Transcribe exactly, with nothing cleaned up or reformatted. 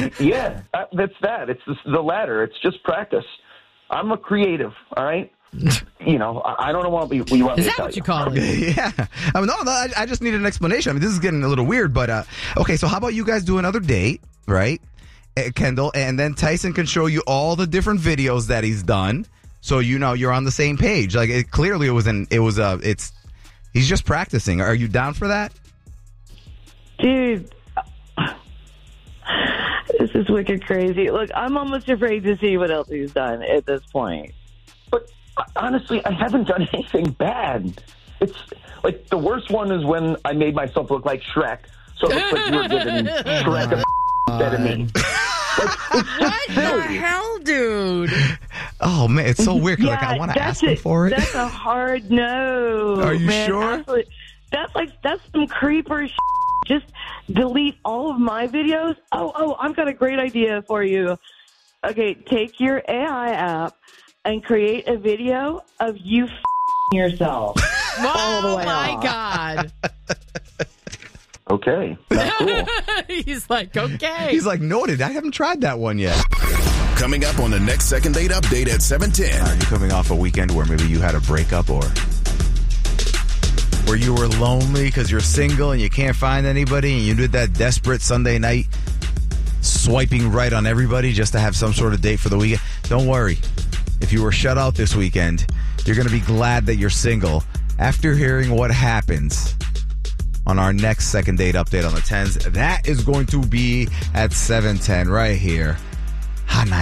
Yeah, uh, that's that. It's the, the latter. It's just practice. I'm a creative, all right? You know, I, I don't know what you, you want Is me that to tell what you. you call it? Yeah. I mean, no, no, I, I just need an explanation. I mean, this is getting a little weird, but uh, okay, so how about you guys do another date, right, uh, Kendall, and then Tyson can show you all the different videos that he's done, so you know you're on the same page. Like, it, clearly it was an, it was a, it's, he's just practicing. Are you down for that? Dude, this is wicked crazy. Look, I'm almost afraid to see what else he's done at this point. But honestly, I haven't done anything bad. It's like the worst one is when I made myself look like Shrek. So it looks like you're giving Shrek a instead of me. Like, it's What just the silly. hell, dude? Oh, man, it's so weird. 'Cause, Yeah, like, I want to that's ask him it. for it. That's a hard no. Are you man. sure? Absolutely. That's like, that's some creeper shit. Just delete all of my videos. Oh, oh, I've got a great idea for you. Okay, take your A I app and create a video of you yourself. all the Oh, way my off. God. Okay, that's cool. He's like, okay. He's like, noted. I haven't tried that one yet. Coming up on the next Second Date Update at seven ten. Are you coming off a weekend where maybe you had a breakup or where you were lonely because you're single and you can't find anybody and you did that desperate Sunday night swiping right on everybody just to have some sort of date for the weekend? Don't worry. If you were shut out this weekend, you're going to be glad that you're single after hearing what happens on our next Second Date Update on the tens. That is going to be at seven ten right here. Hot